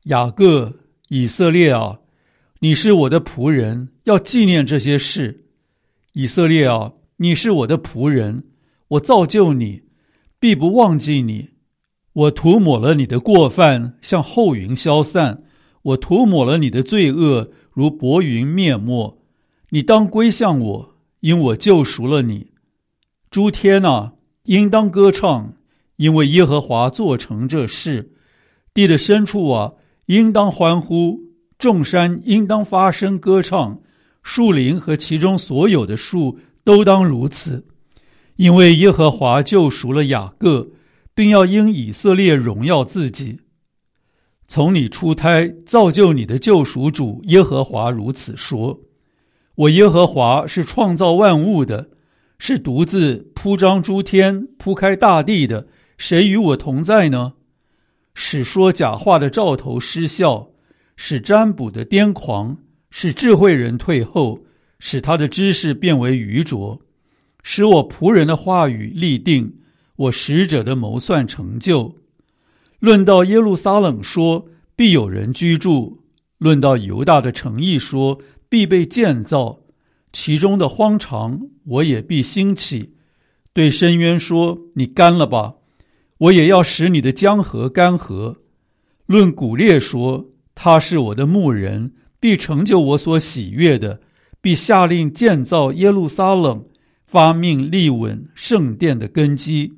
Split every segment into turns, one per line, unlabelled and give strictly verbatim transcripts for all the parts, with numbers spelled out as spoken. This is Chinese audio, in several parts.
雅各、以色列啊，你是我的仆人，要纪念这些事。以色列啊，你是我的仆人，我造就你，必不忘记你。我涂抹了你的过犯，像后云消散；我涂抹了你的罪恶，如薄云灭没。你当归向我，因我救赎了你。诸天啊，应当歌唱，因为耶和华做成这事。地的深处啊，应当欢呼，众山应当发声歌唱，树林和其中所有的树都当如此。因为耶和华救赎了雅各，并要因以色列荣耀自己。从你出胎造就你的救赎主耶和华如此说：我耶和华是创造万物的，是独自铺张诸天、铺开大地的，谁与我同在呢？使说假话的兆头失效，使占卜的癫狂，使智慧人退后，使他的知识变为愚拙，使我仆人的话语立定，我使者的谋算成就。论到耶路撒冷说，必有人居住；论到犹大的城邑说，必被建造。其中的荒场，我也必兴起。对深渊说，你干了吧，我也要使你的江河干涸。论古列说，他是我的牧人，必成就我所喜悦的，必下令建造耶路撒冷，发命立稳圣殿的根基。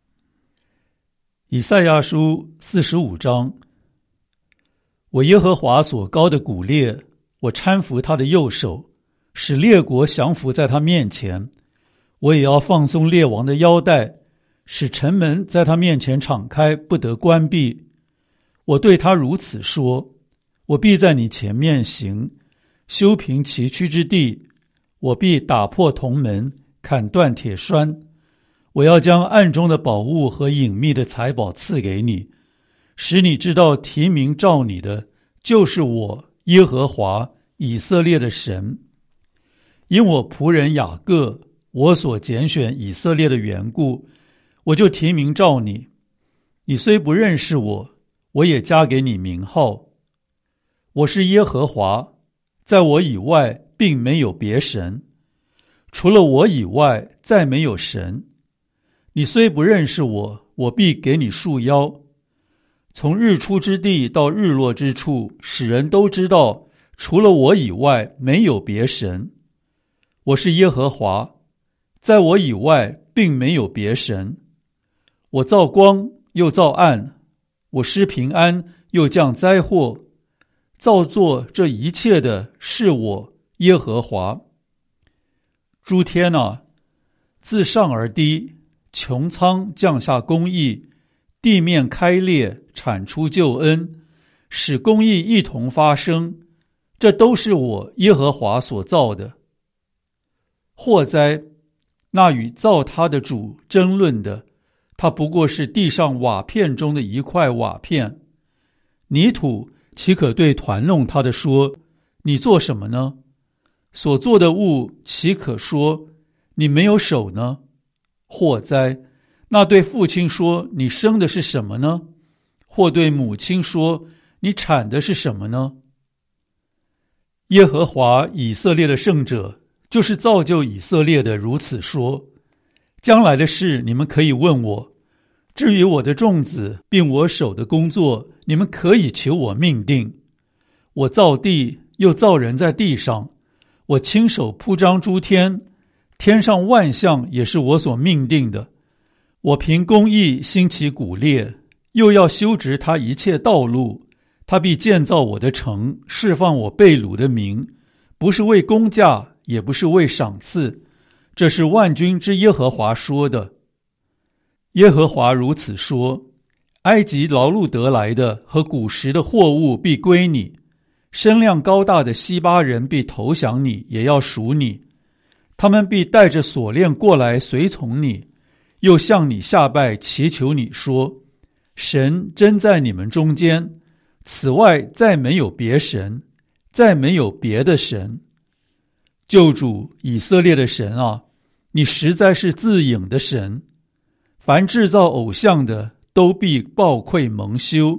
以赛亚书四十五章。我耶和华所膏的古列，我搀扶他的右手，使列国降服在他面前。我也要放松列王的腰带，使城门在他面前敞开，不得关闭。我对他如此说：我必在你前面行，修平崎岖之地。我必打破铜门，砍断铁栓。我要将暗中的宝物和隐秘的财宝赐给你，使你知道提名召你的就是我耶和华以色列的神。因我仆人雅各，我所拣选以色列的缘故，我就提名召你。你虽不认识我，我也加给你名号。我是耶和华，在我以外并没有别神，除了我以外再没有神。你虽不认识我，我必给你束腰。从日出之地到日落之处，使人都知道，除了我以外没有别神。我是耶和华，在我以外并没有别神。我造光又造暗，我施平安又降灾祸，造作这一切的是我耶和华。诸天啊，自上而低，穹苍降下公义，地面开裂，产出救恩，使公义一同发生，这都是我耶和华所造的。祸哉，那与造他的主争论的，他不过是地上瓦片中的一块瓦片。泥土岂可对团弄他的说，你做什么呢？所做的物岂可说，你没有手呢？祸哉，那对父亲说，你生的是什么呢？或对母亲说，你产的是什么呢？耶和华以色列的圣者，就是造就以色列的，如此说：将来的事你们可以问我，至于我的众子并我手的工作，你们可以求我命定。我造地，又造人在地上，我亲手铺张诸天，天上万象也是我所命定的。我凭公义兴起古列，又要修直他一切道路。他必建造我的城，释放我被掳的民，不是为公价，也不是为赏赐，这是万军之耶和华说的。耶和华如此说：埃及劳碌得来的和古时的货物必归你，身量高大的西巴人必投降你，也要赎你。他们必带着锁链过来随从你，又向你下拜，祈求你说：神真在你们中间，此外再没有别神，再没有别的神。救主以色列的神啊，你实在是自隐的神。凡制造偶像的，都必暴愧蒙羞，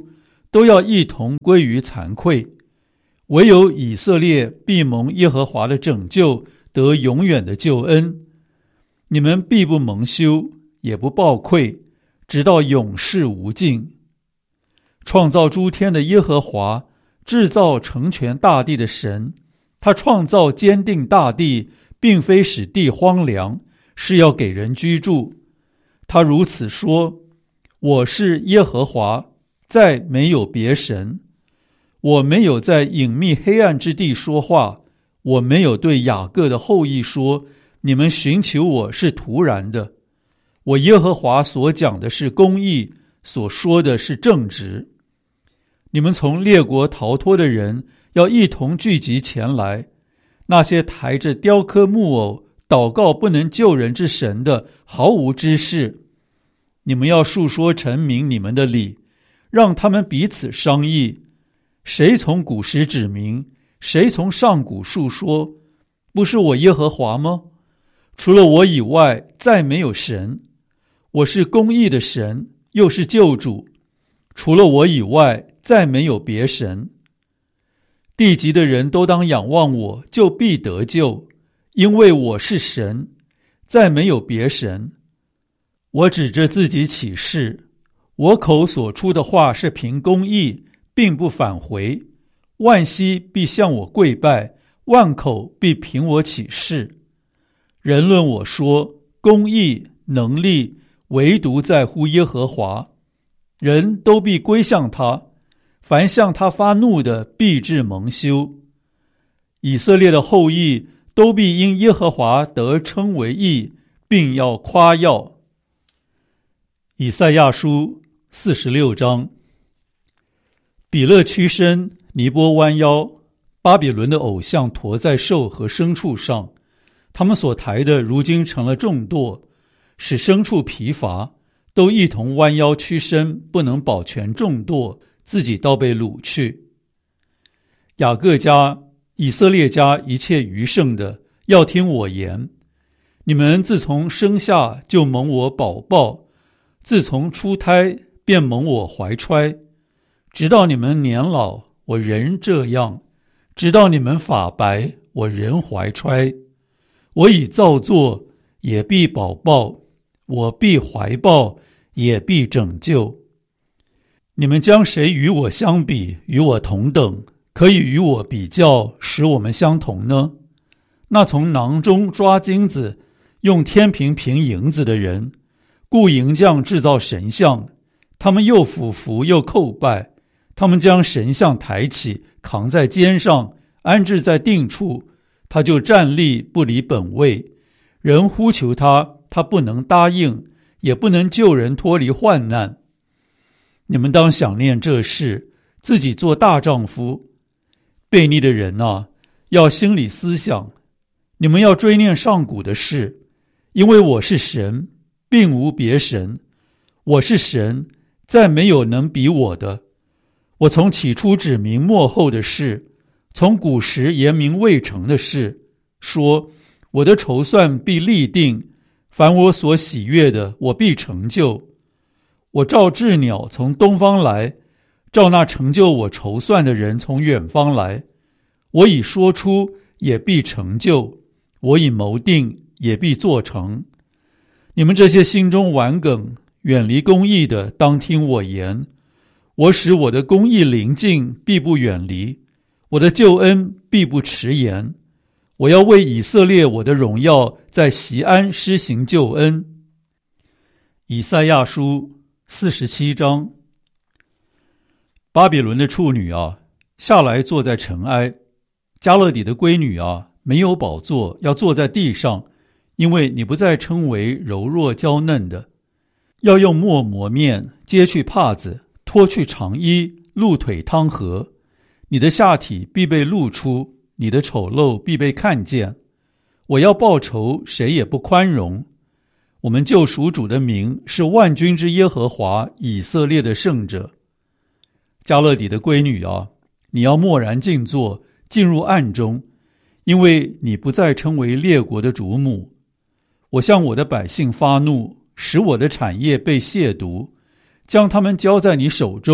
都要一同归于惭愧。唯有以色列必蒙耶和华的拯救，得永远的救恩。你们必不蒙羞，也不抱愧，直到永世无尽。创造诸天的耶和华，制造成全大地的神，他创造坚定大地，并非使地荒凉，是要给人居住。他如此说：我是耶和华，再没有别神。我没有在隐秘黑暗之地说话，我没有对雅各的后裔说，你们寻求我是徒然的。我耶和华所讲的是公义，所说的是正直。你们从列国逃脱的人，要一同聚集前来。那些抬着雕刻木偶、祷告不能救人之神的，毫无知识。你们要述说陈明你们的理，让他们彼此商议。谁从古时指明？谁从上古述说？不是我耶和华吗？除了我以外，再没有神。我是公义的神，又是救主。除了我以外，再没有别神。地极的人都当仰望我，就必得救，因为我是神，再没有别神。我指着自己起誓，我口所出的话是凭公义，并不返回。万膝必向我跪拜，万口必凭我起誓。人论我说，公义能力唯独在乎耶和华，人都必归向他，凡向他发怒的必致蒙羞。以色列的后裔都必因耶和华得称为义，并要夸耀。以赛亚书四十六章。比勒屈身，尼波弯腰，巴比伦的偶像驮在兽和牲畜上，他们所抬的如今成了重垛，使牲畜疲乏，都一同弯腰屈身，不能保全重垛，自己倒被掳去。雅各家、以色列家一切余剩的，要听我言。你们自从生下就蒙我保抱，自从出胎便蒙我怀揣，直到你们年老，我仍这样；直到你们发白，我仍怀揣。我已造作，也必保抱；我必怀抱，也必拯救。你们将谁与我相比，与我同等，可以与我比较，使我们相同呢？那从囊中抓金子，用天平平银子的人，雇银匠制造神像，他们又俯伏又叩拜，他们将神像抬起，扛在肩上，安置在定处，他就站立不离本位。人呼求他，他不能答应，也不能救人脱离患难。你们当想念这事，自己做大丈夫。悖逆的人啊，要心里思想，你们要追念上古的事，因为我是神，并无别神。我是神，再没有能比我的。我从起初指明末后的事，从古时言明未成的事，说我的筹算必立定，凡我所喜悦的，我必成就。我召鸷鸟从东方来，召那成就我筹算的人从远方来。我已说出，也必成就；我已谋定，也必做成。你们这些心中顽梗、远离公义的，当听我言。我使我的公义临近，必不远离；我的救恩必不迟延。我要为以色列我的荣耀，在锡安施行救恩。以赛亚书四十七章。巴比伦的处女啊，下来坐在尘埃；迦勒底的闺女啊，没有宝座，要坐在地上，因为你不再称为柔弱娇嫩的。要用墨磨面，揭去帕子，脱去长衣，露腿汤和。你的下体必被露出，你的丑陋必被看见。我要报仇，谁也不宽容。我们救赎主的名是万军之耶和华，以色列的圣者。迦勒底的闺女啊，你要默然静坐，进入暗中，因为你不再称为列国的主母。我向我的百姓发怒，使我的产业被亵渎，将他们交在你手中，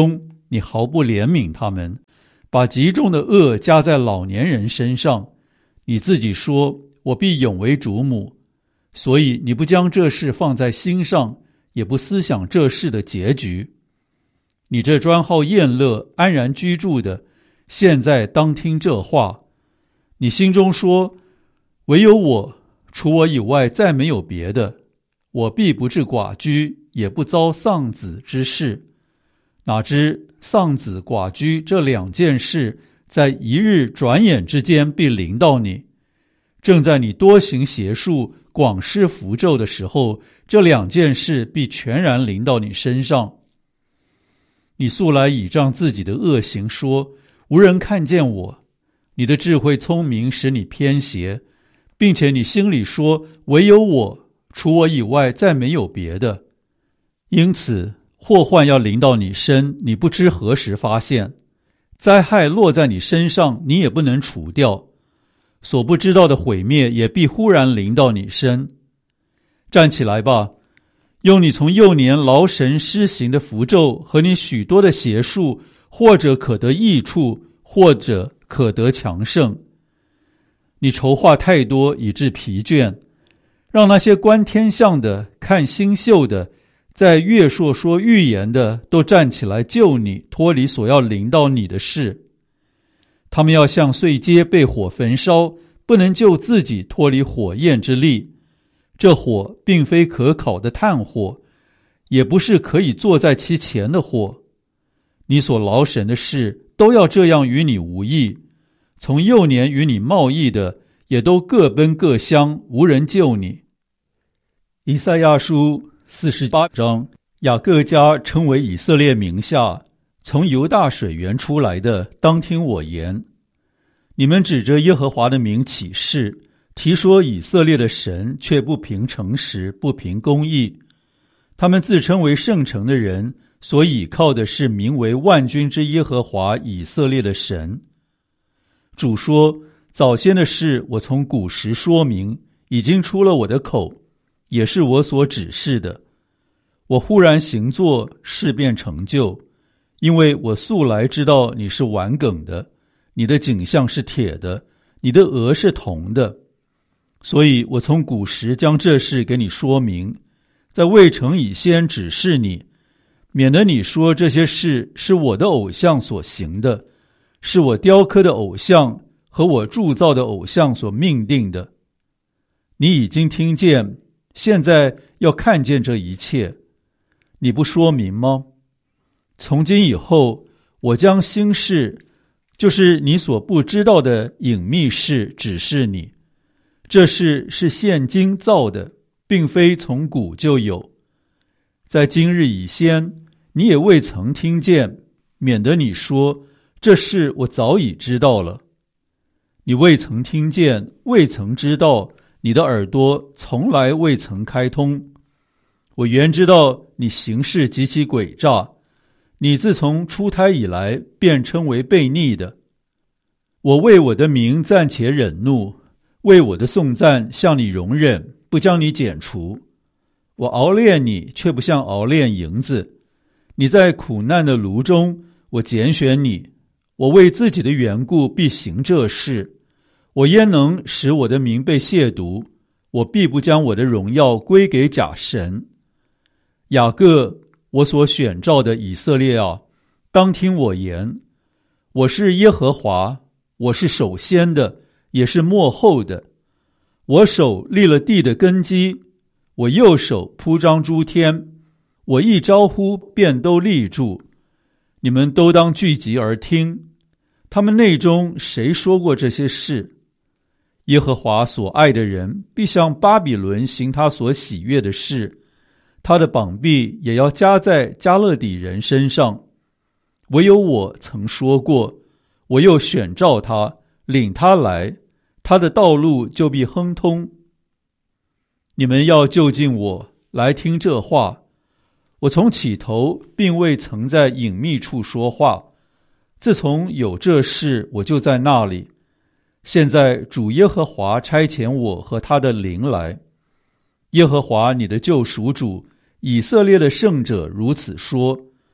你毫不怜悯他们，把极重的恶加在老年人身上。你自己说，我必永为主母，所以你不将这事放在心上，也不思想这事的结局。你这专好宴乐、安然居住的，现在当听这话。你心中说，唯有我，除我以外再没有别的，我必不至寡居，也不遭丧子之事。哪知丧子寡居这两件事，在一日转眼之间必临到你。正在你多行邪术、广施符咒的时候，这两件事必全然临到你身上。你素来倚仗自己的恶行说，无人看见我。你的智慧聪明使你偏邪，并且你心里说，唯有我，除我以外再没有别的。因此祸患要临到你身，你不知何时发现；灾害落在你身上，你也不能除掉。所不知道的毁灭也必忽然临到你身。站起来吧，用你从幼年劳神施行的符咒和你许多的邪术，或者可得益处，或者可得强盛。你筹划太多以致疲倦，让那些观天象的、看星宿的、在月朔说预言的都站起来救你，脱离所要临到你的事。他们要像碎秸被火焚烧，不能救自己脱离火焰之力。这火并非可烤的炭火，也不是可以坐在其前的火。你所劳神的事都要这样与你无益，从幼年与你贸易的也都各奔各乡，无人救你。以赛亚书四十八章，雅各家称为以色列名下，从犹大水源出来的，当听我言。你们指着耶和华的名起誓，提说以色列的神，却不凭诚实，不凭公义。他们自称为圣城的人，所倚靠的是名为万军之耶和华以色列的神。主说，早先的事我从古时说明，已经出了我的口，也是我所指示的。我忽然行作，事便成就，因为我素来知道你是顽梗的，你的颈项是铁的，你的额是铜的。所以我从古时将这事给你说明，在未成以先指示你，免得你说这些事是我的偶像所行的，是我雕刻的偶像和我铸造的偶像所命定的。你已经听见，现在要看见这一切，你不说明吗？从今以后，我将新事，就是你所不知道的隐秘事指示你。这事是现今造的，并非从古就有。在今日以先，你也未曾听见，免得你说，这事我早已知道了。你未曾听见，未曾知道，你的耳朵从来未曾开通。我原知道你行事极其诡诈，你自从出胎以来，便称为悖逆的。我为我的名暂且忍怒，为我的颂赞向你容忍，不将你剪除。我熬炼你，却不像熬炼银子。你在苦难的炉中，我拣选你。我为自己的缘故必行这事。我焉能使我的名被亵渎？我必不将我的荣耀归给假神。雅各，我所选召的以色列啊，当听我言。我是耶和华，我是首先的，也是末后的。我手立了地的根基，我右手铺张诸天。我一招呼，便都立住。你们都当聚集而听。他们内中谁说过这些事？耶和华所爱的人必向巴比伦行他所喜悦的事，他的膀臂也要加在加勒底人身上。唯有我曾说过，我又选召他，领他来，他的道路就必亨通。你们要就近我，来听这话。我从起头并未曾在隐秘处说话，自从有这事，我就在那里。现在主耶和华差遣我和他的灵来。耶和华你的救赎主，以色列的圣者如此说：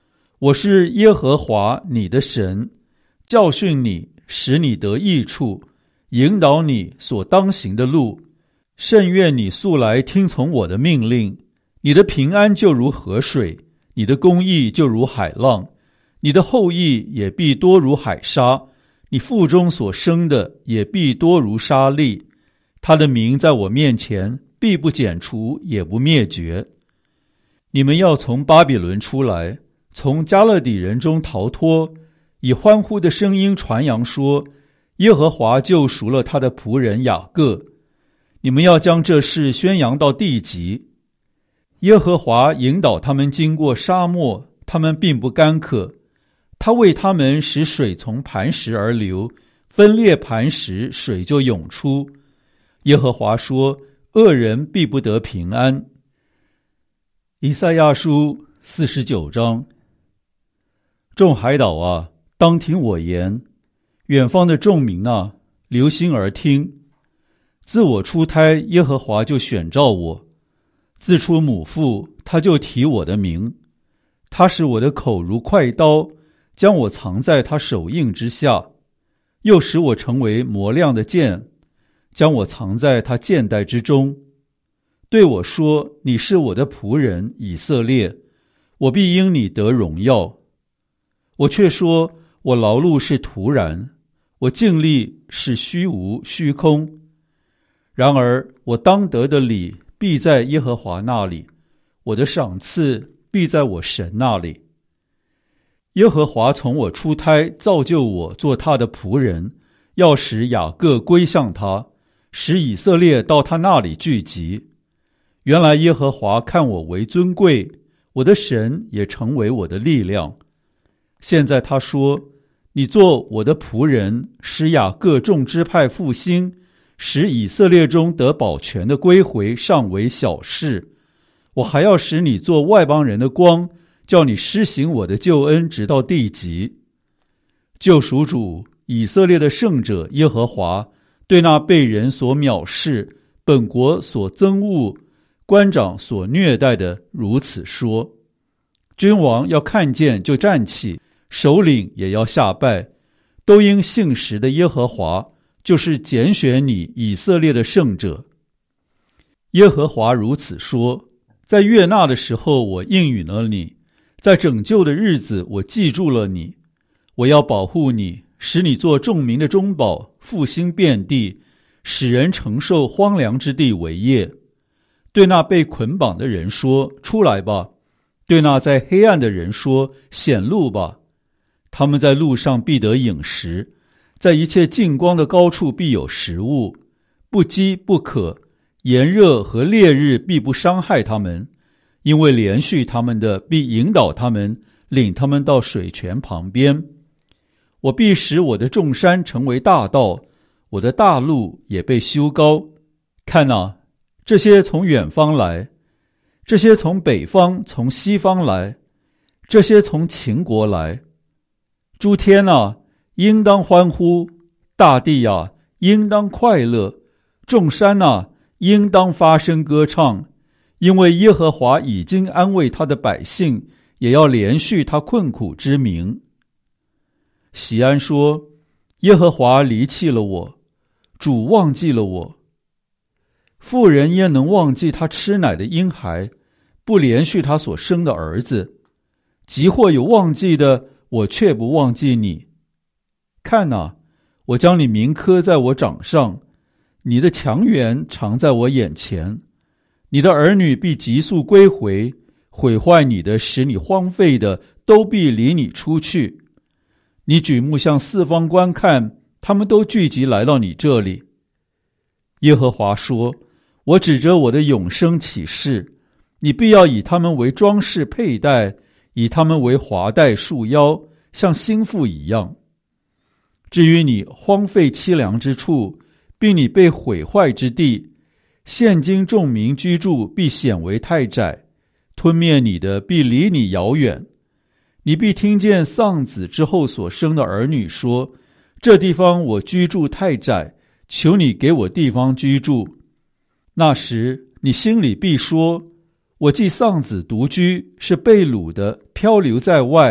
我是耶和华你的神，教训你，使你得益处，引导你所当行的路。甚愿你素来听从我的命令，你的平安就如河水，你的公义就如海浪，你的后裔也必多如海沙，你腹中所生的也必多如沙粒。他的名在我面前必不剪除，也不灭绝。你们要从巴比伦出来，从加勒底人中逃脱，以欢呼的声音传扬说，耶和华救赎了他的仆人雅各。你们要将这事宣扬到地极。耶和华引导他们经过沙漠，他们并不干渴。他为他们使水从磐石而流，分裂磐石，水就涌出。耶和华说，恶人必不得平安。以赛亚书四十九章。众海岛啊，当听我言；远方的众民啊，留心而听。自我出胎，耶和华就选召我；自出母腹，他就提我的名。他使我的口如快刀，将我藏在他手印之下，又使我成为磨亮的剑，将我藏在他剑带之中。对我说，你是我的仆人以色列，我必因你得荣耀。我却说，我劳碌是徒然，我尽力是虚无虚空。然而我当得的理必在耶和华那里，我的赏赐必在我神那里。耶和华从我出胎造就我做他的仆人，要使雅各归向他，使以色列到他那里聚集。原来耶和华看我为尊贵，我的神也成为我的力量。现在他说，你做我的仆人，使雅各众支派复兴，使以色列中得保全的归回，尚为小事。我还要使你做外邦人的光，叫你施行我的救恩，直到地极。救赎主以色列的圣者耶和华对那被人所藐视、本国所憎恶、官长所虐待的如此说：君王要看见就站起，首领也要下拜，都因信实的耶和华，就是拣选你以色列的圣者。耶和华如此说：在悦纳的时候我应允了你，在拯救的日子我记住了你。我要保护你，使你做众民的中保，复兴遍地，使人承受荒凉之地为业。对那被捆绑的人说，出来吧；对那在黑暗的人说，显露吧。他们在路上必得饮食，在一切近光的高处必有食物，不饥不渴，炎热和烈日必不伤害他们，因为连续他们的必引导他们，领他们到水泉旁边。我必使我的众山成为大道，我的大路也被修高。看哪，这些从远方来，这些从北方从西方来，这些从秦国来。诸天啊，应当欢呼；大地啊，应当快乐；众山啊，应当发声歌唱，因为耶和华已经安慰他的百姓，也要连续他困苦之名。喜安说：耶和华离弃了我，主忘记了我。妇人焉能忘记他吃奶的婴孩，不连续他所生的儿子？即或有忘记的，我却不忘记你。看哪，我将你铭刻在我掌上，你的强援常在我眼前。你的儿女必急速归回，毁坏你的，使你荒废的，都必离你出去。你举目向四方观看，他们都聚集来到你这里。耶和华说：我指着我的永生起誓，你必要以他们为装饰佩戴，以他们为华带束腰，像新妇一样。至于你荒废凄凉之处，并你被毁坏之地，现今众民居住必显为太窄，吞灭你的必离你遥远。你必听见丧子之后所生的儿女说：这地方我居住太窄，求你给我地方居住。那时你心里必说：我既丧子独居，是被掳的，漂流在外，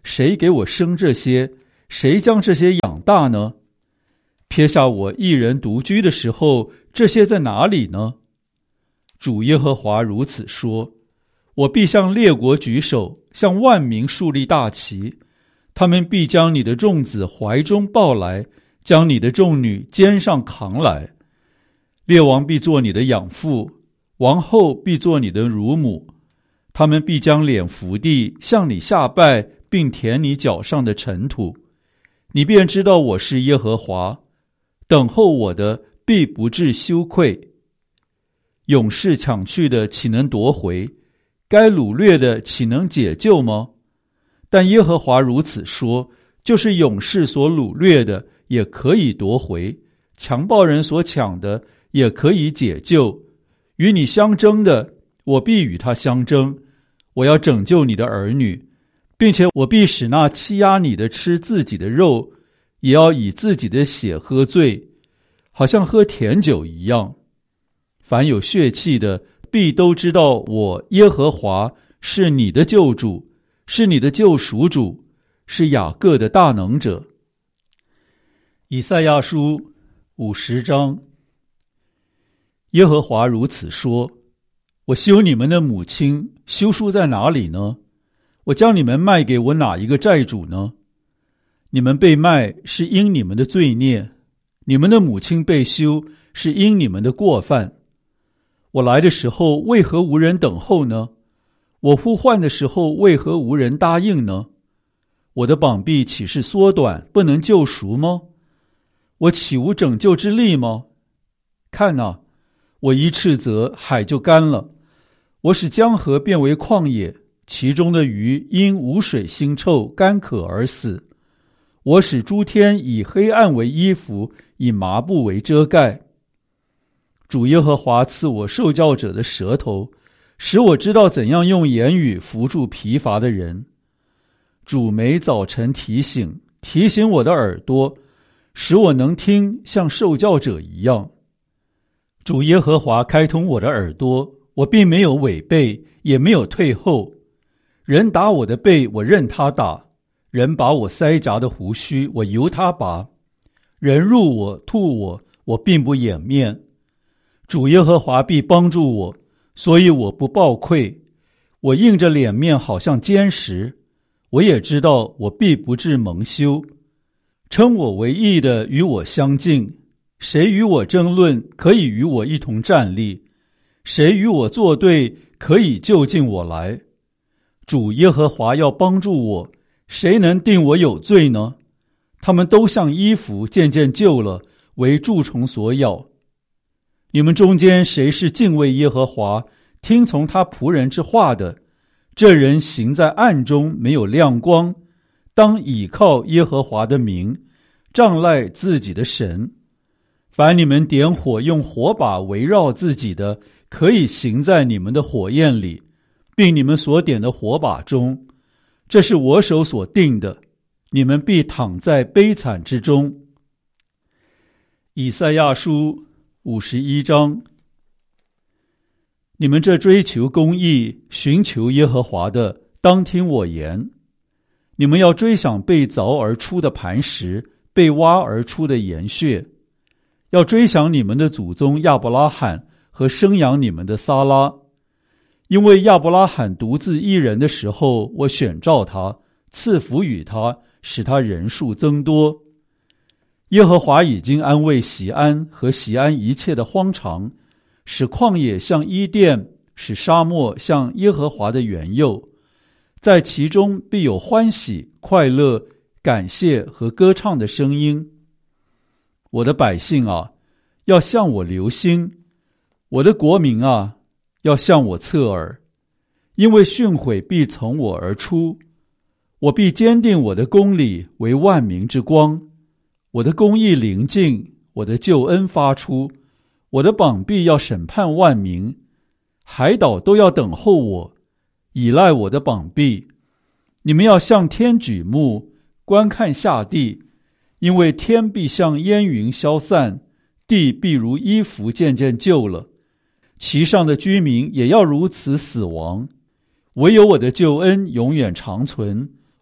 谁给我生这些？谁将这些养大呢？撇下我一人独居的时候，这些在哪里呢？主耶和华如此说：我必向列国举手，向万民树立大旗，他们必将你的众子怀中抱来，将你的众女肩上扛来。列王必做你的养父，王后必做你的乳母，他们必将脸伏地，向你下拜，并舔你脚上的尘土。你便知道我是耶和华，等候我的必不致羞愧。勇士抢去的岂能夺回？该掳掠的岂能解救吗？但耶和华如此说，就是勇士所掳掠的也可以夺回，强暴人所抢的也可以解救。与你相争的，我必与他相争。我要拯救你的儿女，并且我必使那欺压你的吃自己的肉，也要以自己的血喝醉，好像喝甜酒一样。凡有血气的，必都知道我耶和华是你的救主，是你的救赎主，是雅各的大能者。以赛亚书五十章。耶和华如此说：我休你们的母亲，休书在哪里呢？我将你们卖给我哪一个债主呢？你们被卖是因你们的罪孽，你们的母亲被休是因你们的过犯。我来的时候为何无人等候呢？我呼唤的时候为何无人答应呢？我的膀臂岂是缩短，不能救赎吗？我岂无拯救之力吗？看啊，我一斥责，海就干了，我使江河变为旷野，其中的鱼因无水腥臭干渴而死。我使诸天以黑暗为衣服，以麻布为遮盖。主耶和华赐我受教者的舌头，使我知道怎样用言语扶助疲乏的人。主每早晨提醒提醒我的耳朵，使我能听像受教者一样。主耶和华开通我的耳朵，我并没有违背，也没有退后。人打我的背，我任他打；人拔我腮颊的胡须，我由他拔；人辱我吐我，我并不掩面。主耶和华必帮助我，所以我不抱愧。我硬着脸面好像坚石，我也知道我必不致蒙羞。称我为义的与我相近，谁与我争论，可以与我一同站立；谁与我作对，可以就近我来。主耶和华要帮助我，谁能定我有罪呢？他们都像衣服渐渐旧了，为蛀虫所咬。你们中间谁是敬畏耶和华，听从他仆人之话的？这人行在暗中，没有亮光，当倚靠耶和华的名，仗赖自己的神。凡你们点火用火把围绕自己的，可以行在你们的火焰里，并你们所点的火把中。这是我手所定的，你们必躺在悲惨之中。以赛亚书五十一章。你们这追求公义、寻求耶和华的，当听我言。你们要追想被凿而出的磐石，被挖而出的岩穴，要追想你们的祖宗亚伯拉罕和生养你们的撒拉。因为亚伯拉罕独自一人的时候，我选召他，赐福与他，使他人数增多。耶和华已经安慰锡安和锡安一切的荒场，使旷野像伊甸，使沙漠像耶和华的园囿，在其中必有欢喜、快乐、感谢和歌唱的声音。我的百姓啊，要向我留心；我的国民啊，要向我侧耳。因为训诲必从我而出，我必坚定我的公理为万民之光。我的公义临近，我的救恩发出，我的膀臂要审判万民。海岛都要等候我，倚赖我的膀臂。你们要向天举目，观看下地，因为天必像烟云消散，地必如衣服渐渐旧了，其上的居民也要如此死亡。唯有我的救恩永远长存，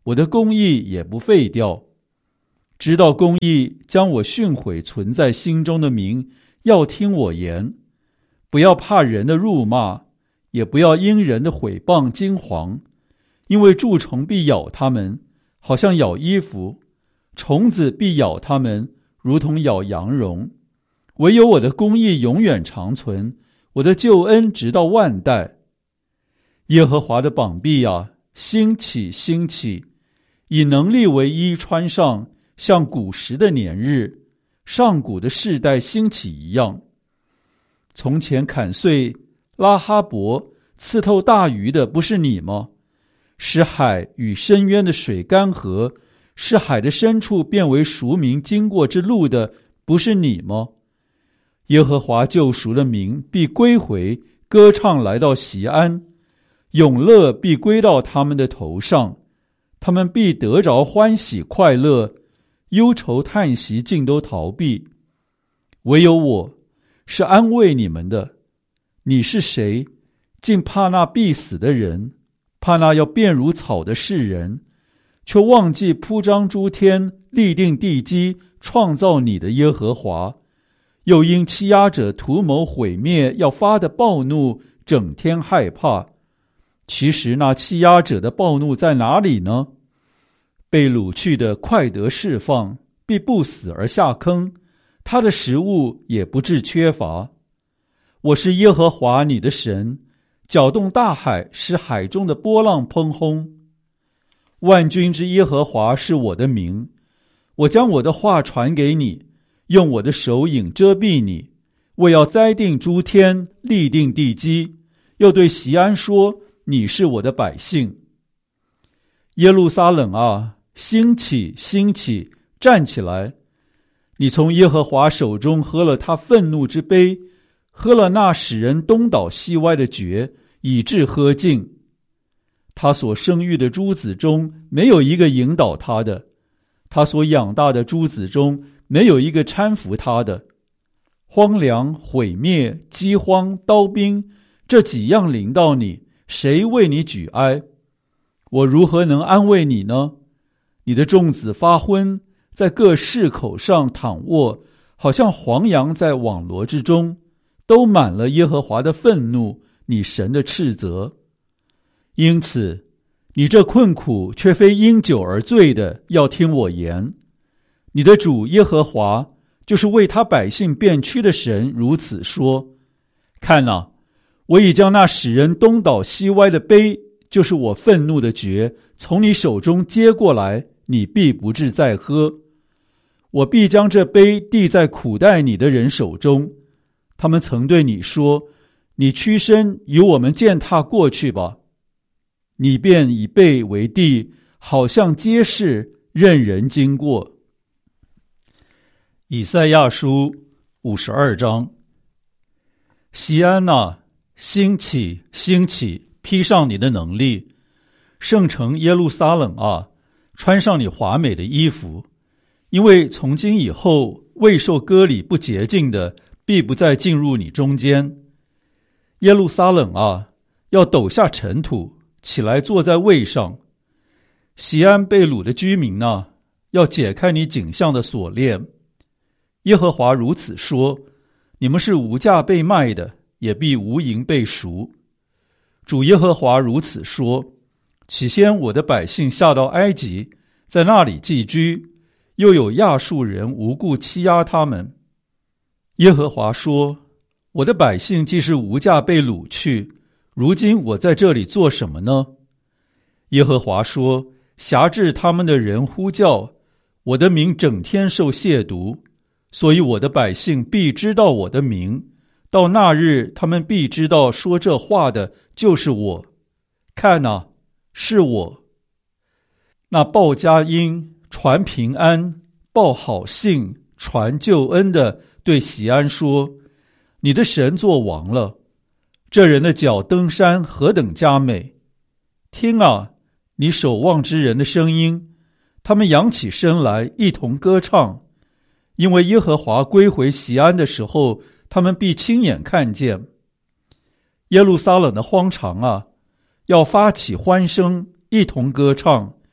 我的公义也不废掉。知道公义将我训诲存在心中的民，要听我言，不要怕人的辱骂，也不要因人的毁谤惊惶，因为蛀虫必咬他们，好像咬衣服；虫子必咬他们，如同咬羊绒。唯有我的公义永远长存，我的救恩直到万代。耶和华的膀臂啊，兴起兴起，以能力为衣穿上，像古时的年日，上古的世代兴起一样。从前砍碎拉哈伯，刺透大鱼的不是你吗？使海与深渊的水干涸，使海的深处变为赎民经过之路的不是你吗？耶和华救赎的民必归回，歌唱来到锡安，永乐必归到他们的头上，他们必得着欢喜快乐，忧愁叹息尽都逃避。唯有我是安慰你们的。你是谁？竟怕那必死的人，怕那要变如草的世人，却忘记铺张诸天，立定地基，创造你的耶和华，又因欺压者图谋毁灭，要发的暴怒，整天害怕。其实那欺压者的暴怒在哪里呢？被掳去的快得释放，必不死而下坑，他的食物也不致缺乏。我是耶和华你的神，搅动大海，使海中的波浪喷轰。万军之耶和华是我的名，我将我的话传给你，用我的手影遮蔽你。我要栽定诸天，立定地基，又对锡安说，你是我的百姓。耶路撒冷啊，兴起兴起，站起来！你从耶和华手中喝了他愤怒之杯，喝了那使人东倒西歪的爵，以致喝尽。他所生育的诸子中没有一个引导他的，他所养大的诸子中没有一个搀扶他的。荒凉、毁灭、饥荒、刀兵，这几样临到你，谁为你举哀？我如何能安慰你呢？你的众子发昏，在各市口上躺卧，好像黄羊在网罗之中，都满了耶和华的愤怒，你神的斥责。因此，你这困苦却非因酒而醉的，要听我言。你的主耶和华，就是为他百姓变屈的神，如此说：看哪，我已将那使人东倒西歪的杯，就是我愤怒的爵，从你手中接过来，你必不致再喝。我必将这杯递在苦待你的人手中，他们曾对你说，你屈身与我们践踏过去吧。你便以背为地，好像街市，任人经过。以赛亚书五十二章。锡安哪，兴起兴起，披上你的能力；圣城耶路撒冷啊，穿上你华美的衣服。因为从今以后，未受割礼不洁净的，必不再进入你中间。耶路撒冷啊，要抖下尘土，起来坐在位上。锡安被掳的居民啊，要解开你颈项的锁链。耶和华如此说：你们是无价被卖的，也必无银被赎。主耶和华如此说：起先我的百姓下到埃及，在那里寄居，又有亚述人无故欺压他们。耶和华说：我的百姓既是无价被掳去，如今我在这里做什么呢？耶和华说：辖制他们的人呼叫，我的名整天受亵渎，所以我的百姓必知道我的名，到那日他们必知道说这话的就是我。看哪，是我。那报佳音、传平安、报好信、传救恩的，对锡安说：你的神作王了。这人的脚登山何等佳美！听啊，你守望之人的声音，他们扬起身来，一同歌唱。因为耶和华归回锡安的时候，他们必亲眼看见。耶路撒冷的荒场啊，要发起欢声，一同歌唱，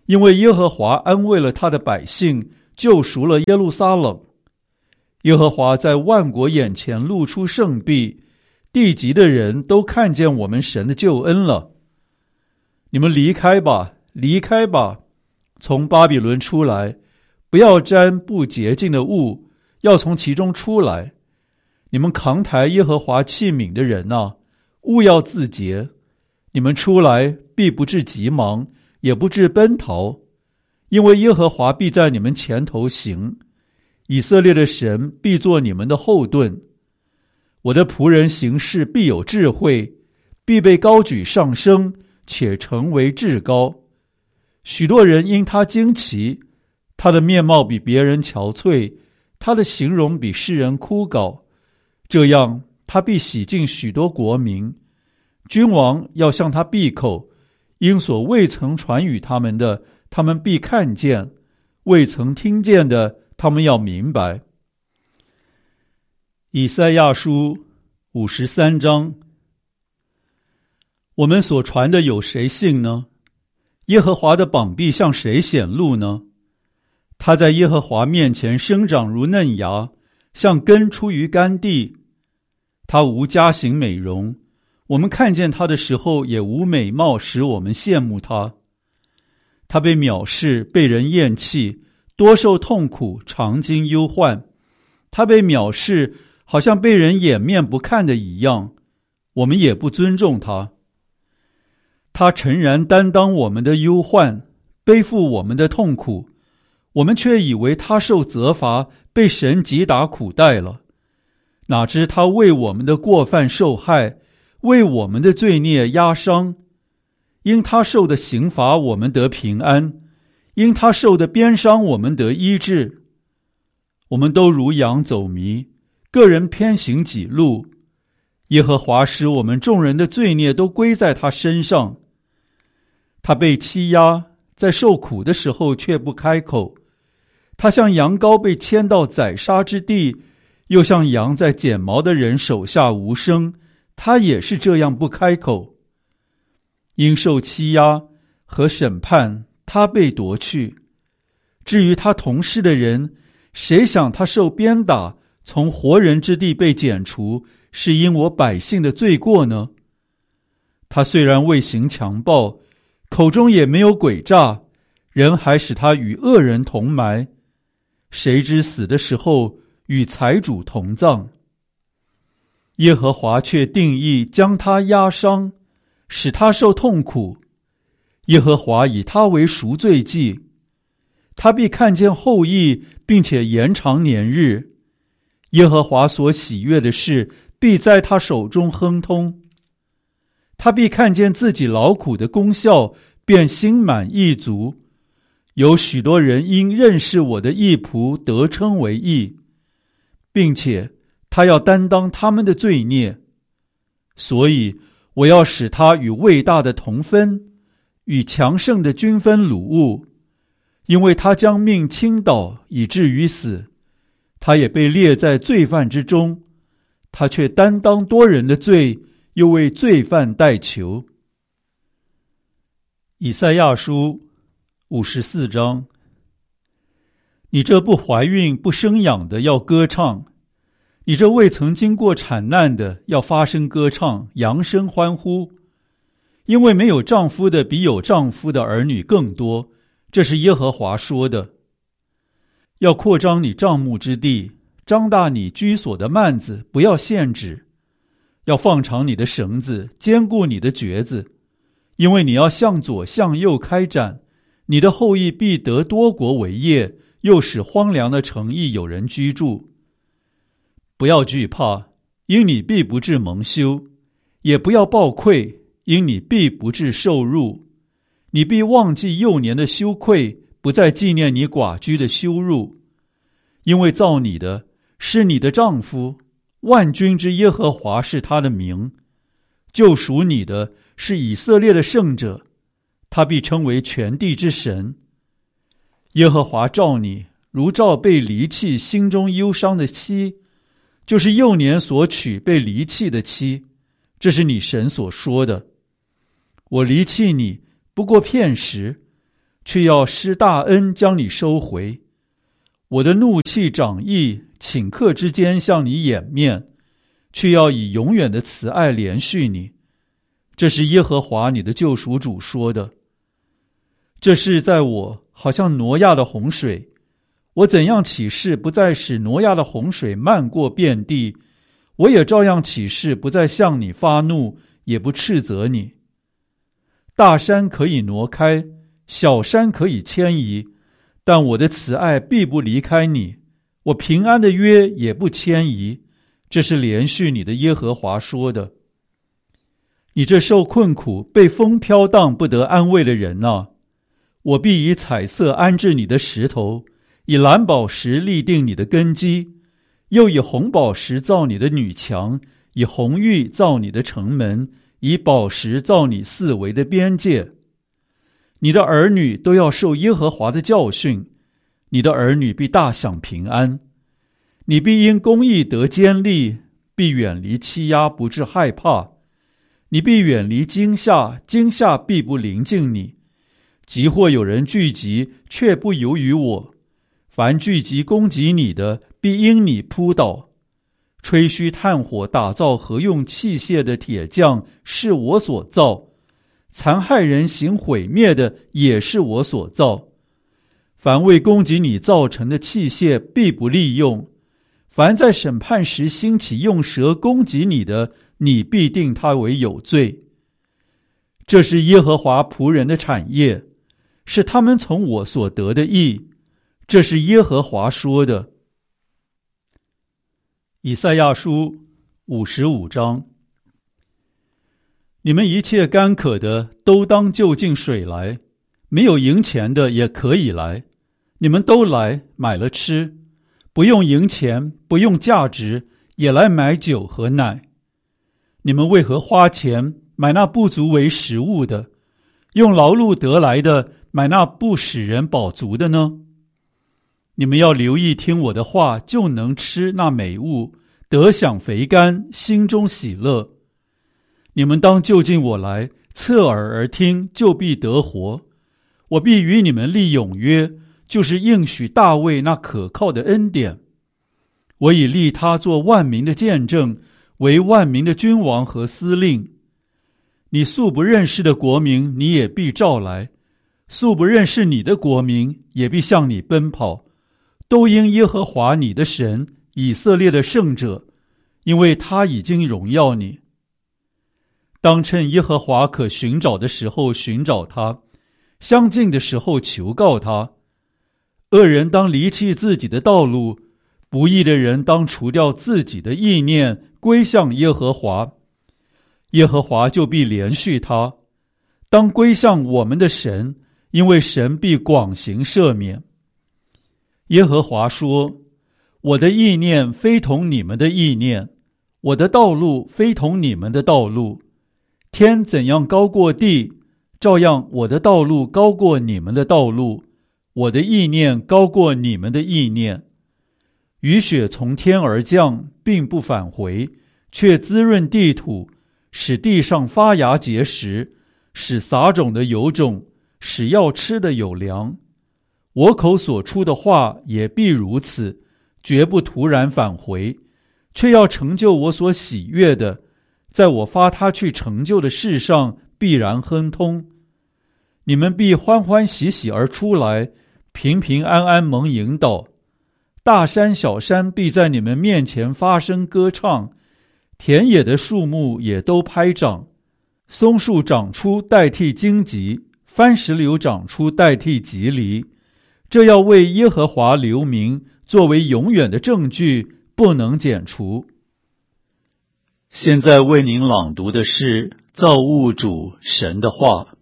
因为耶和华安慰了他的百姓，救赎了耶路撒冷。耶和华在万国眼前露出圣臂，地极的人都看见我们神的救恩了。你们离开吧，离开吧，从巴比伦出来，不要沾不洁净的物，要从其中出来。你们扛抬耶和华器皿的人啊，务要自洁。你们出来必不致急忙，也不致奔逃，因为耶和华必在你们前头行，以色列的神必作你们的后盾。我的仆人行事必有智慧，必被高举上升，且成为至高。许多人因他惊奇，他的面貌比别人憔悴，他的形容比世人枯槁。这样他必洗净许多国民，君王要向他闭口，因所未曾传与他们的，他们必看见；未曾听见的，他们要明白。以赛亚书五十三章。我们所传的有谁信呢？耶和华的膀臂向谁显露呢？他在耶和华面前生长如嫩芽，像根出于干地。他无佳形美容，我们看见他的时候也无美貌使我们羡慕他。他被藐视，被人厌弃，多受痛苦，常经忧患。他被藐视，好像被人掩面不看的一样，我们也不尊重他。他诚然担当我们的忧患，背负我们的痛苦，我们却以为他受责罚，被神击打苦待了。哪知他为我们的过犯受害，为我们的罪孽压伤。因他受的刑罚，我们得平安；因他受的鞭伤，我们得医治。我们都如羊走迷，个人偏行己路。耶和华使我们众人的罪孽都归在他身上。他被欺压，在受苦的时候却不开口。他像羊羔被牵到宰杀之地，又像羊在剪毛的人手下无声，他也是这样不开口。因受欺压和审判，他被夺去。至于他同事的人，谁想他受鞭打，从活人之地被剪除，是因我百姓的罪过呢？他虽然未行强暴，口中也没有诡诈，人还使他与恶人同埋。谁知死的时候与财主同葬。耶和华却定义将他压伤，使他受痛苦。耶和华以他为赎罪祭，他必看见后裔，并且延长年日。耶和华所喜悦的事，必在他手中亨通。他必看见自己劳苦的功效，便心满意足。有许多人因认识我的义仆得称为义，并且他要担当他们的罪孽。所以我要使他与伟大的同分，与强盛的均分掳物。因为他将命倾倒，以至于死，他也被列在罪犯之中。他却担当多人的罪，又为罪犯代求。以赛亚书五十四章。你这不怀孕不生养的要歌唱，你这未曾经过产难的要发声歌唱，扬声欢呼。因为没有丈夫的比有丈夫的儿女更多，这是耶和华说的。要扩张你帐幕之地，张大你居所的幔子，不要限制。要放长你的绳子，坚固你的橛子，因为你要向左向右开展，你的后裔必得多国为业，又使荒凉的城邑有人居住。不要惧怕，因你必不致蒙羞；也不要抱愧，因你必不致受辱。你必忘记幼年的羞愧，不再纪念你寡居的羞辱。因为造你的是你的丈夫，万军之耶和华是他的名。救赎你的是以色列的圣者，他必称为全地之神。耶和华召你，如召被离弃心中忧伤的妻，就是幼年所娶被离弃的妻。这是你神所说的。我离弃你不过片时， 却要施大恩将你收回。我的怒气长意，顷刻之间向你掩面，却要以永远的慈爱连续你。这是耶和华你的救赎主说的。这事在我好像挪亚的洪水，我怎样起誓不再使挪亚的洪水漫过遍地，我也照样起誓不再向你发怒，也不斥责你。大山可以挪开，小山可以迁移，但我的慈爱必不离开你，我平安的约也不迁移。这是连续你的耶和华说的。你这受困苦、被风飘荡不得安慰的人啊，我必以彩色安置你的石头，以蓝宝石立定你的根基，又以红宝石造你的女墙，以红玉造你的城门，以宝石造你四围的边界。你的儿女都要受耶和华的教训，你的儿女必大享平安。你必因公义得坚立，必远离欺压，不致害怕。你必远离惊吓，惊吓必不临近你。即或有人聚集，却不由于我。凡聚集攻击你的，必因你扑倒。吹嘘炭火打造合用器械的铁匠，是我所造；残害人行毁灭的，也是我所造。凡为攻击你造成的器械，必不利用。凡在审判时兴起用舌攻击你的，你必定他为有罪。这是耶和华仆人的产业，是他们从我所得的义。这是耶和华说的。以赛亚书五十五章。你们一切干渴的，都当就近水来；没有银钱的也可以来。你们都来，买了吃，不用银钱，不用价值，也来买酒和奶。你们为何花钱买那不足为食物的，用劳碌得来的买那不使人饱足的呢？你们要留意听我的话，就能吃那美物，得享肥甘，心中喜乐。你们当就近我来，侧耳而听，就必得活。我必与你们立永约，就是应许大卫那可靠的恩典。我已立他做万民的见证，为万民的君王和司令。你素不认识的国民，你也必召来；素不认识你的国民，也必向你奔跑。都因耶和华你的神，以色列的圣者，因为他已经荣耀你。当趁耶和华可寻找的时候寻找他，相近的时候求告他。恶人当离弃自己的道路，不义的人当除掉自己的意念，归向耶和华。耶和华就必连续他。当归向我们的神，因为神必广行赦免。耶和华说：我的意念非同你们的意念，我的道路非同你们的道路。天怎样高过地，照样我的道路高过你们的道路，我的意念高过你们的意念。雨雪从天而降，并不返回，却滋润地土，使地上发芽结实，使撒种的有种，使要吃的有粮。我口所出的话也必如此，绝不突然返回，却要成就我所喜悦的，在我发他去成就的事上必然亨通。你们必欢欢喜喜而出来，平平安安蒙引导。大山小山必在你们面前发声歌唱，田野的树木也都拍掌。松树长出代替荆棘，番石榴长出代替棘藜。这要为耶和华留名，作为永远的证据，不能剪除。现在为您朗读的是造物主神的话。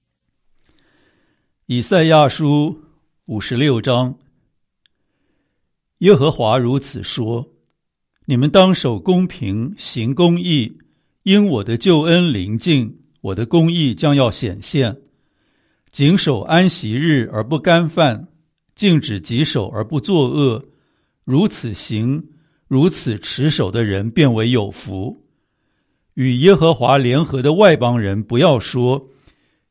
以赛亚书五十六章。耶和华如此说：你们当守公平，行公义，因我的救恩临近，我的公义将要显现。谨守安息日而不干犯，禁止己手而不作恶，如此行，如此持守的人便为有福。与耶和华联合的外邦人不要说，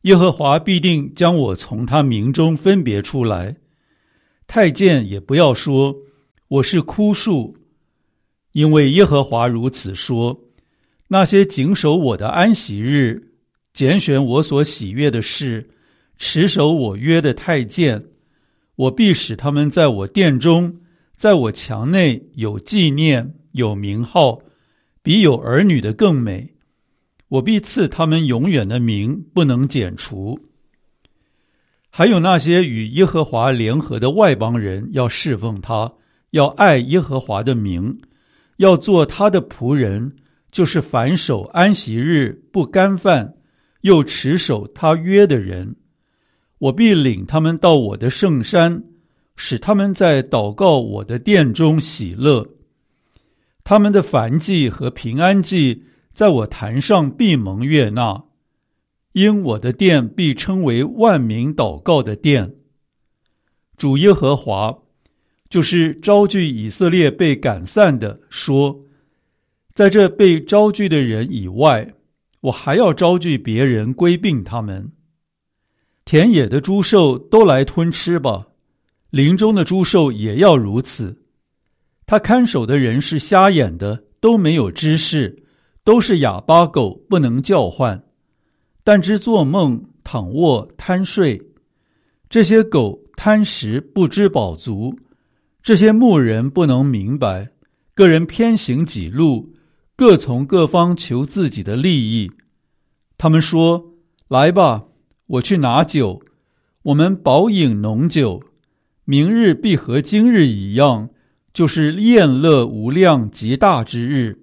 耶和华必定将我从他民中分别出来。太监也不要说我是枯树，因为耶和华如此说：那些谨守我的安息日，拣选我所喜悦的事，持守我约的太监，我必使他们在我殿中，在我墙内有纪念，有名号，比有儿女的更美。我必赐他们永远的名，不能剪除。还有那些与耶和华联合的外邦人，要侍奉他，要爱耶和华的名，要做他的仆人，就是凡守安息日，不干饭，又持守他约的人。我必领他们到我的圣山，使他们在祷告我的殿中喜乐。他们的燔祭和平安祭在我坛上必蒙悦纳，因我的殿必称为万民祷告的殿。主耶和华，就是招聚以色列被赶散的，说：在这被招聚的人以外，我还要招聚别人归并他们。田野的诸兽都来吞吃吧，林中的诸兽也要如此。他看守的人是瞎眼的，都没有知识，都是哑巴狗，不能叫唤，但知做梦，躺卧，贪睡。这些狗贪食，不知饱足。这些牧人不能明白，个人偏行己路，各从各方求自己的利益。他们说：来吧，我去拿酒，我们饱饮浓酒，明日必和今日一样，就是宴乐无量极大之日。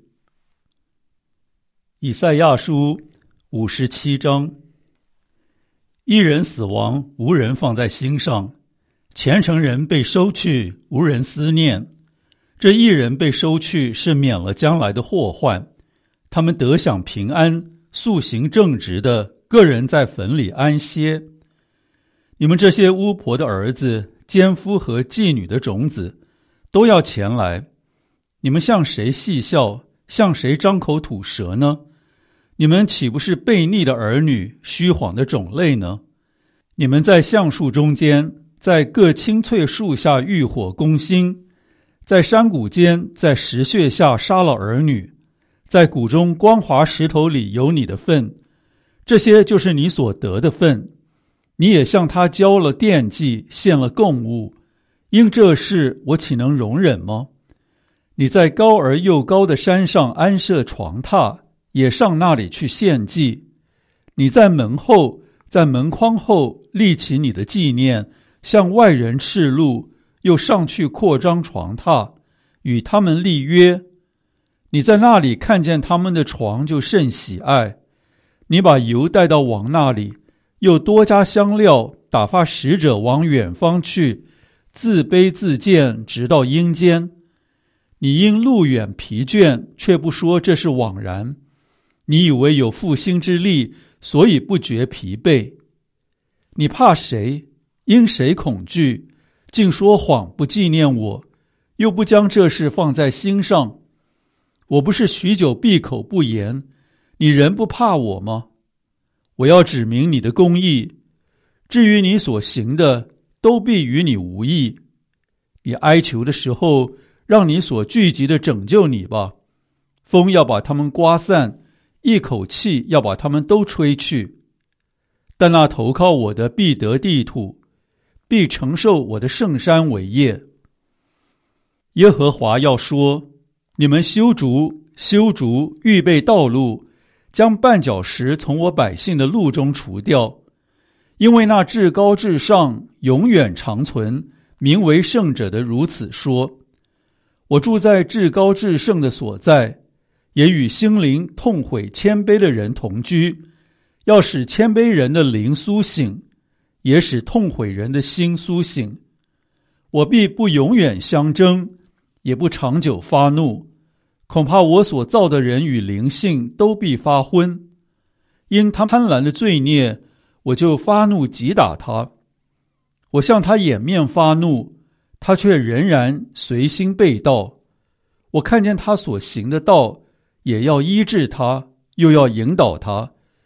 以赛亚书五十七章。一人死亡，无人放在心上；虔诚人被收去，无人思念。这一人被收去，是免了将来的祸患。他们得享平安，素行正直的，个人在坟里安歇。你们这些巫婆的儿子、奸夫和妓女的种子，都要前来。你们向谁戏笑，向谁张口吐舌呢？你们岂不是悖逆的儿女，虚谎的种类呢？你们在橡树中间，在各青翠树下浴火攻心，在山谷间，在石穴下杀了儿女，在谷中光滑石头里有你的份，这些就是你所得的份。你也向他交了奠祭，献了供物，因这事我岂能容忍吗？你在高而又高的山上安设床榻，也上那里去献祭。你在门后，在门框后立起你的纪念，向外人示录，又上去扩张床榻，与他们立约。你在那里看见他们的床，就甚喜爱。你把油带到王那里，又多加香料，打发使者往远方去，自卑自贱，直到阴间。你因路远疲倦，却不说这是枉然。你以为有复兴之力，所以不觉疲惫。你怕谁？因谁恐惧？竟说谎，不纪念我，又不将这事放在心上。我不是许久闭口不言，你仍不怕我吗？我要指明你的公义，至于你所行的，都必与你无益。你哀求的时候，让你所聚集的拯救你吧。风要把他们刮散，一口气要把他们都吹去。但那投靠我的必得地土，必承受我的圣山为业。耶和华要说：你们修筑，修筑，预备道路，将绊脚石从我百姓的路中除掉。因为那至高至上，永远长存，名为圣者的如此说：我住在至高至圣的所在，也与心灵痛悔谦卑的人同居，要使谦卑人的灵苏醒，也使痛悔人的心苏醒。我必不永远相争，也不长久发怒，恐怕我所造的人与灵性都必发昏。因他贪婪的罪孽，我就发怒击打他。我向他掩面发怒，他却仍然随心背道。我看见他所行的道，也要医治他，又要引导他，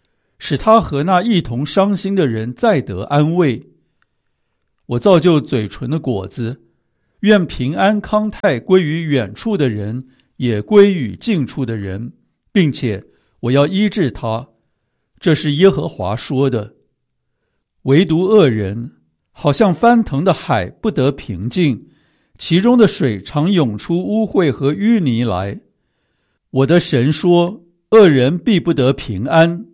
使他和那一同伤心的人再得安慰。我造就嘴唇的果子，愿平安康泰归于远处的人，也归于近处的人，并且我要医治他。这是耶和华说的。唯独恶人，好像翻腾的海，不得平静，其中的水常涌出污秽和淤泥来。我的神说，恶人必不得平安。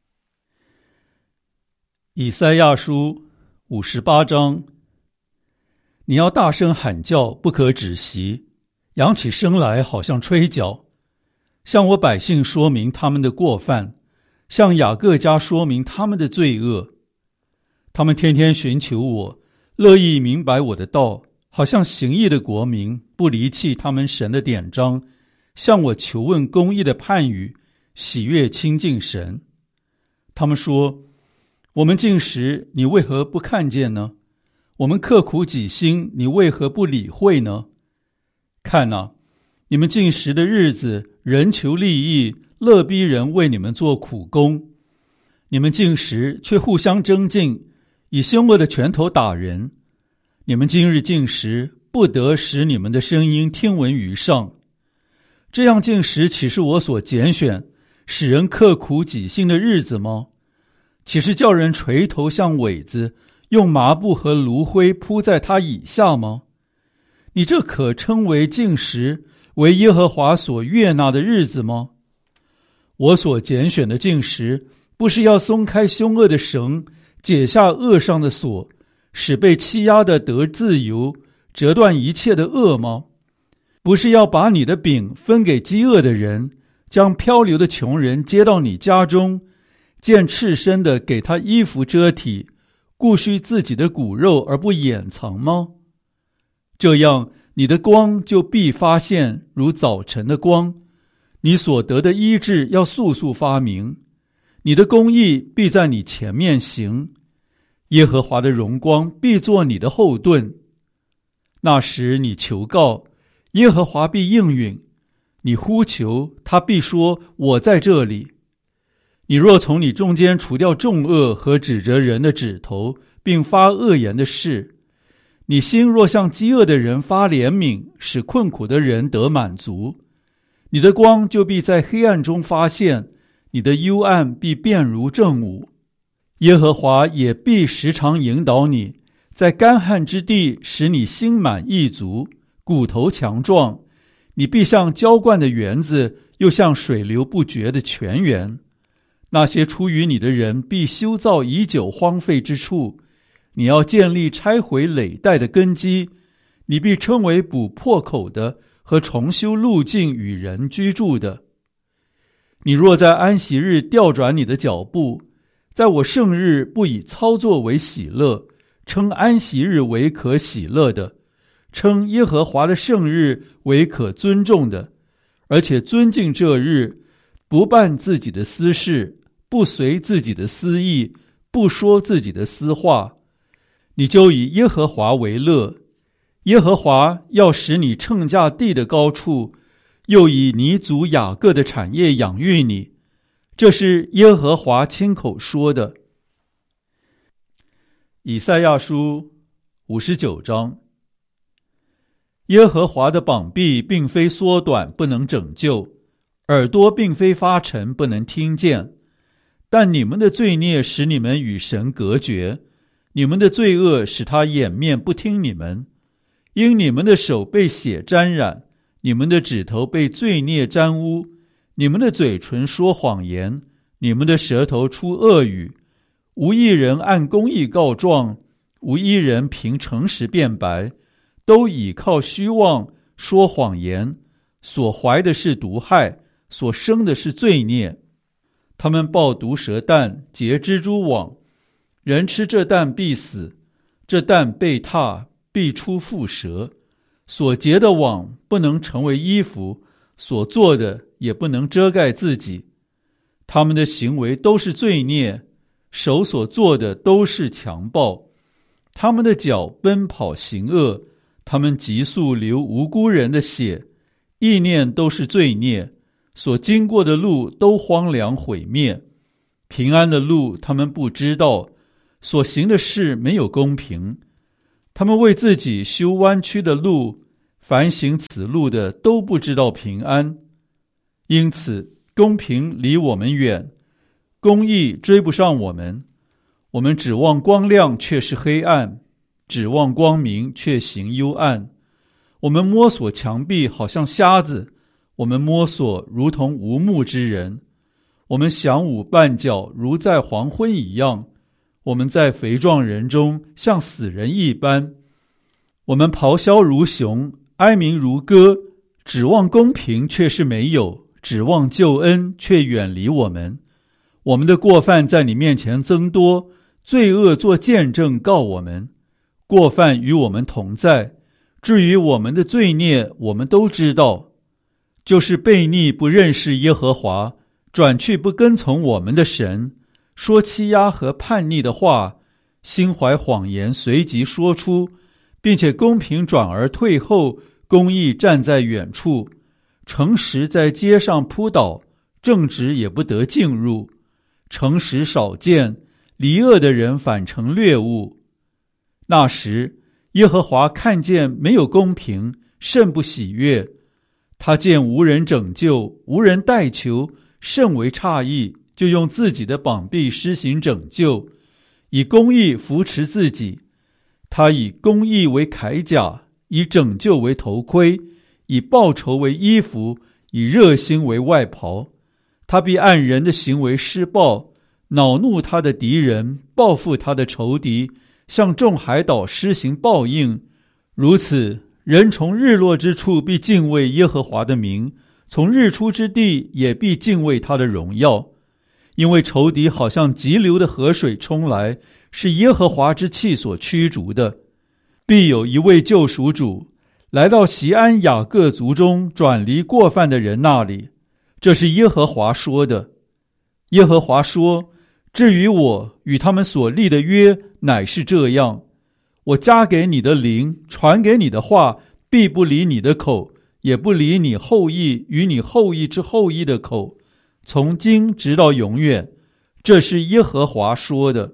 以赛亚书五十八章。你要大声喊叫，不可止息，扬起声来，好像吹角，向我百姓说明他们的过犯，向雅各家说明他们的罪恶。他们天天寻求我，乐意明白我的道，好像行义的国民，不离弃他们神的典章，向我求问公义的判语，喜悦亲近神。他们说，我们禁食，你为何不看见呢？我们刻苦己心，你为何不理会呢？看啊，你们禁食的日子，人求利益，乐逼人为你们做苦工。你们禁食，却互相争竞，以凶恶的拳头打人。你们今日禁食，不得使你们的声音听闻于上。这样禁食，岂是我所拣选，使人刻苦己心的日子吗？岂是叫人垂头像苇子，用麻布和炉灰铺在他以下吗？你这可称为禁食，为耶和华所悦纳的日子吗？我所拣选的禁食，不是要松开凶恶的绳，解下恶上的锁，使被欺压的得自由，折断一切的恶吗？不是要把你的饼分给饥饿的人，将漂流的穷人接到你家中，见赤身的给他衣服遮体，顾恤自己的骨肉而不掩藏吗？这样，你的光就必发现，如早晨的光；你所得的医治要速速发明，你的公义必在你前面行。耶和华的荣光必作你的后盾。那时你求告，耶和华必应允；你呼求，他必说：我在这里。你若从你中间除掉重恶和指责人的指头，并发恶言的事，你心若向饥饿的人发怜悯，使困苦的人得满足，你的光就必在黑暗中发现，你的幽暗必变如正午。耶和华也必时常引导你，在干旱之地使你心满意足，骨头强壮。你必像浇灌的园子，又像水流不绝的泉源。那些出于你的人必修造已久荒废之处，你要建立拆毁累代的根基，你必称为补破口的和重修路径与人居住的。你若在安息日调转你的脚步，在我圣日不以操作为喜乐，称安息日为可喜乐的，称耶和华的圣日为可尊重的，而且尊敬这日，不办自己的私事，不随自己的私意，不说自己的私话，你就以耶和华为乐。耶和华要使你乘驾地的高处，又以你祖雅各的产业养育你。这是耶和华亲口说的。以赛亚书五十九章。耶和华的膀臂并非缩短，不能拯救，耳朵并非发沉，不能听见。但你们的罪孽使你们与神隔绝，你们的罪恶使他掩面不听你们。因你们的手被血沾染，你们的指头被罪孽沾污，你们的嘴唇说谎言，你们的舌头出恶语。无一人按公义告状，无一人凭诚实辩白，都倚靠虚妄，说谎言，所怀的是毒害，所生的是罪孽。他们抱毒蛇蛋，结蜘蛛网，人吃这蛋必死，这蛋被踏，必出蝮蛇。所结的网不能成为衣服，所做的也不能遮盖自己。他们的行为都是罪孽，手所做的都是强暴。他们的脚奔跑行恶，他们急速流无辜人的血，意念都是罪孽，所经过的路都荒凉毁灭。 平安的路他们不知道，所行的事没有公平。他们为自己修弯曲的路，凡行此路的都不知道平安。因此公平离我们远，公义追不上我们。我们指望光亮，却是黑暗；指望光明，却行幽暗。我们摸索墙壁，好像瞎子；我们摸索，如同无目之人。我们响舞绊脚，如在黄昏一样；我们在肥壮人中，像死人一般。我们咆哮如熊，哀鸣如歌，指望公平，却是没有；指望救恩，却远离我们。我们的过犯在你面前增多，罪恶做见证告我们。过犯与我们同在，至于我们的罪孽，我们都知道，就是悖逆不认识耶和华，转去不跟从我们的神，说欺压和叛逆的话，心怀谎言随即说出，并且公平转而退后，公义站在远处，诚实在街上扑倒，正直也不得进入。诚实少见，离恶的人反成掠物。那时耶和华看见没有公平，甚不喜悦。他见无人拯救，无人代求，甚为诧异，就用自己的膀臂施行拯救，以公义扶持自己。他以公义为铠甲，以拯救为头盔，以报仇为衣服，以热心为外袍。他必按人的行为施报，恼怒他的敌人，报复他的仇敌，向众海岛施行报应。如此，人从日落之处必敬畏耶和华的名，从日出之地也必敬畏他的荣耀。因为仇敌好像急流的河水冲来，是耶和华之气所驱逐的。必有一位救赎主来到锡安雅各族中转离过犯的人那里，这是耶和华说的。耶和华说，至于我与他们所立的约乃是这样，我加给你的灵，传给你的话，必不离你的口，也不离你后裔与你后裔之后裔的口，从今直到永远。这是耶和华说的。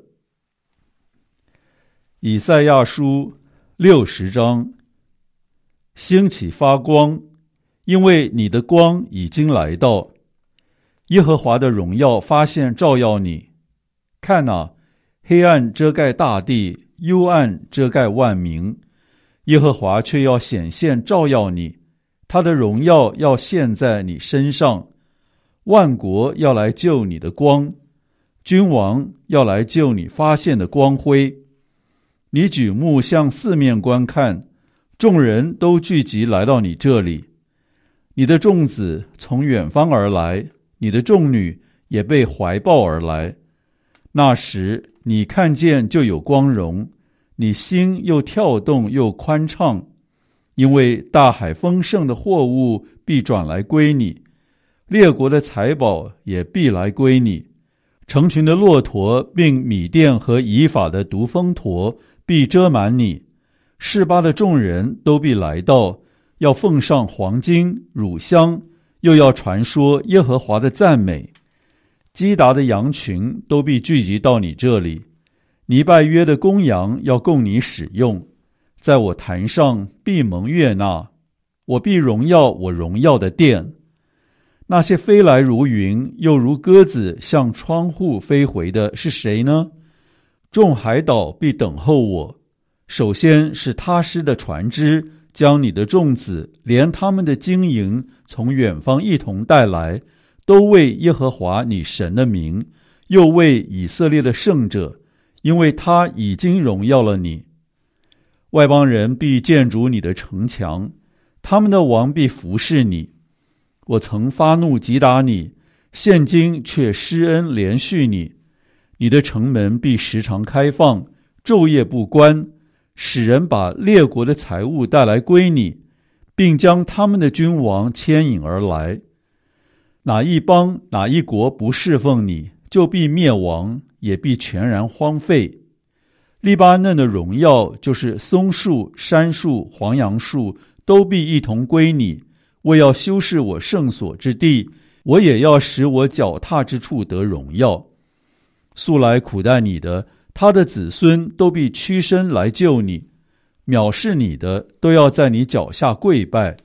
以赛亚书六十章。兴起发光，因为你的光已经来到。耶和华的荣耀发现照耀你。看哪，黑暗遮盖大地，幽暗遮盖万民，耶和华却要显现照耀你，他的荣耀要现在你身上。万国要来救你的光，君王要来救你发现的光辉。你举目向四面观看，众人都聚集来到你这里。你的众子从远方而来，你的众女也被怀抱而来。那时你看见就有光荣，你心又跳动又宽畅，因为大海丰盛的货物必转来归你，列国的财宝也必来归你。成群的骆驼并米甸和以法的独峰驼必遮满你，示巴的众人都必来到，要奉上黄金乳香，又要传说耶和华的赞美。基达的羊群都必聚集到你这里，尼拜约的公羊要供你使用，在我坛上必蒙悦纳，我必荣耀我荣耀的殿。那些飞来如云，又如鸽子向窗户飞回的是谁呢？众海岛必等候我。首先是他施的船只，将你的众子连他们的金银从远方一同带来，都为耶和华你神的名，又为以色列的圣者，因为他已经荣耀了你。外邦人必建筑你的城墙，他们的王必服侍你。我曾发怒击打你，现今却施恩怜恤你。你的城门必时常开放，昼夜不关，使人把列国的财物带来归你，并将他们的君王牵引而来。哪一邦哪一国不侍奉你，就必灭亡，也必全然荒废。利巴嫩的荣耀，就是松树、杉树、黄杨树，都必一同归你。为要修饰我圣所之地，我也要使我脚踏之处得荣耀。 素来苦待你的，他的子孙都必屈身来救你；藐视你的，都要在你脚下跪拜。